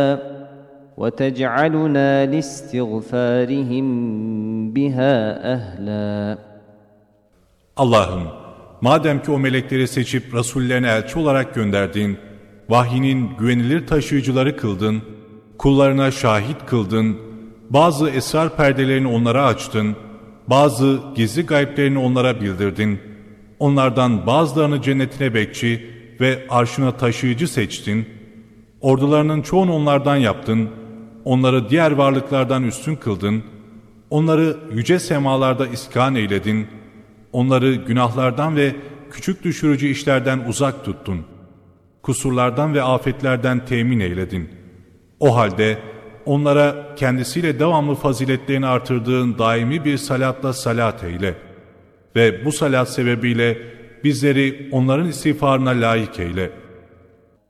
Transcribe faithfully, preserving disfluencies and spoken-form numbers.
وَتَجْعَلُنَا لِاسْتِغْفَارِهِمْ بِهَا أَهْلًا. Allah'ım, madem ki o melekleri seçip Resullerine elçi olarak gönderdin, vahyinin güvenilir taşıyıcıları kıldın, kullarına şahit kıldın, bazı esrar perdelerini onlara açtın, bazı gizli gayplerini onlara bildirdin, onlardan bazılarını cennetine bekçi ve arşına taşıyıcı seçtin, ordularının çoğunu onlardan yaptın, onları diğer varlıklardan üstün kıldın, onları yüce semalarda iskan eyledin, onları günahlardan ve küçük düşürücü işlerden uzak tuttun, kusurlardan ve afetlerden temin eyledin. O halde onlara kendisiyle devamlı faziletlerini artırdığın daimi bir salatla salat eyle ve bu salat sebebiyle bizleri onların istiğfarına layık eyle.